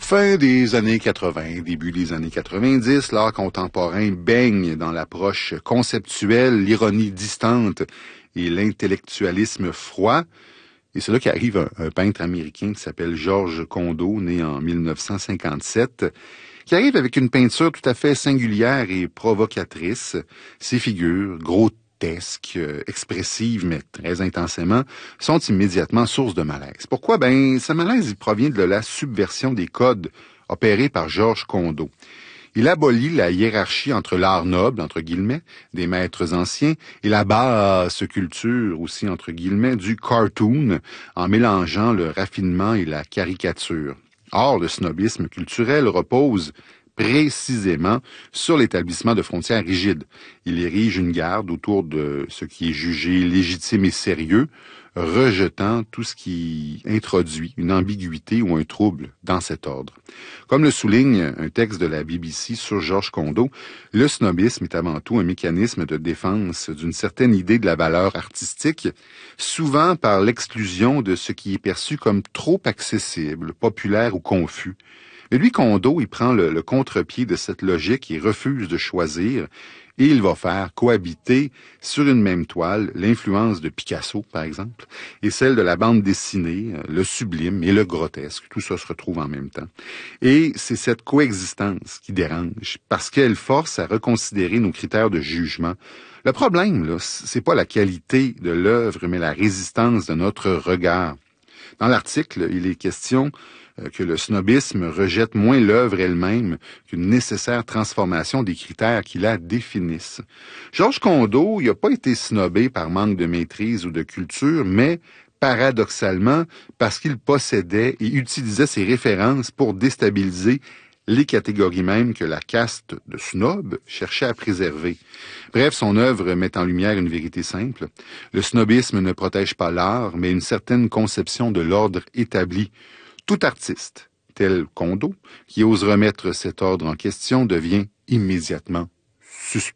Fin des années 80, début des années 90, l'art contemporain baigne dans l'approche conceptuelle, l'ironie distante et l'intellectualisme froid. Et c'est là qu'arrive un peintre américain qui s'appelle Georges Condo, né en 1957, qui arrive avec une peinture tout à fait singulière et provocatrice. Ses figures, grotesques, expressives, mais très intensément, sont immédiatement source de malaise. Pourquoi? Ce malaise, il provient de la subversion des codes opérés par Georges Condo. Il abolit la hiérarchie entre l'art noble, entre guillemets, des maîtres anciens, et la basse culture, aussi entre guillemets, du cartoon, en mélangeant le raffinement et la caricature. Or, le snobisme culturel repose précisément sur l'établissement de frontières rigides. Il érige une garde autour de ce qui est jugé légitime et sérieux, rejetant tout ce qui introduit une ambiguïté ou un trouble dans cet ordre. Comme le souligne un texte de la BBC sur Georges Condo, le snobisme est avant tout un mécanisme de défense d'une certaine idée de la valeur artistique, souvent par l'exclusion de ce qui est perçu comme trop accessible, populaire ou confus. Mais lui, Condo, il prend le contre-pied de cette logique et refuse de choisir, et il va faire cohabiter sur une même toile l'influence de Picasso, par exemple, et celle de la bande dessinée, le sublime et le grotesque. Tout ça se retrouve en même temps. Et c'est cette coexistence qui dérange, parce qu'elle force à reconsidérer nos critères de jugement. Le problème, là, c'est pas la qualité de l'œuvre, mais la résistance de notre regard. Dans l'article, il est question que le snobisme rejette moins l'œuvre elle-même qu'une nécessaire transformation des critères qui la définissent. Georges Condo, il n'a pas été snobé par manque de maîtrise ou de culture, mais paradoxalement parce qu'il possédait et utilisait ses références pour déstabiliser les catégories mêmes que la caste de snob cherchait à préserver. Bref, son œuvre met en lumière une vérité simple. Le snobisme ne protège pas l'art, mais une certaine conception de l'ordre établi. Tout artiste, tel Condo, qui ose remettre cet ordre en question, devient immédiatement suspect.